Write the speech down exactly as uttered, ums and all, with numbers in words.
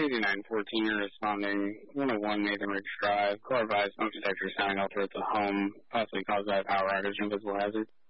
eighty-nine fourteen, you're responding one oh one Nathan Ridge Drive. Car advised smoke detector sounding altered at the home, possibly caused by a power outage and visible hazard.